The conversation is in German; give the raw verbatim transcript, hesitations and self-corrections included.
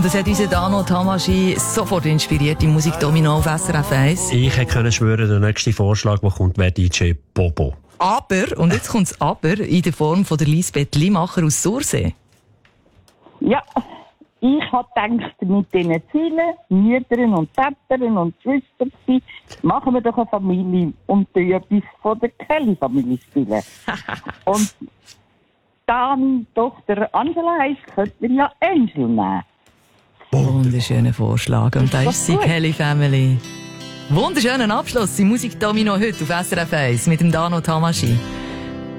Das hat unseren Dano Tamaschi sofort inspiriert, die Musik Domino auf S R F eins. Ich hätte schwören, der nächste Vorschlag, der kommt, wäre D J Bobo. Aber, und jetzt kommt das Aber, in der Form von der Lisbeth Limacher aus Sursee. Ja, ich habe gedacht, mit diesen Zielen, Müttern und Vätern und Schwestern, machen wir doch eine Familie und tun etwas von der Kelly-Familie spielen. Und da meine Tochter Angela heisst, könnte man ja Angel nehmen. Wunderschöner Vorschlag. Und da ist sie, Kelly Family. Wunderschönen Abschluss im Musikdomino heute auf S R F eins mit dem Dano Tamaschi.